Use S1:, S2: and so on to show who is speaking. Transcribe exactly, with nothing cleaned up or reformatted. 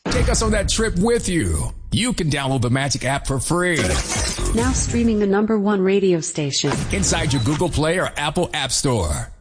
S1: Take us on that trip with you. You can download the Magic app for free.
S2: Now streaming the number one radio station.
S1: Inside your Google Play or Apple App Store.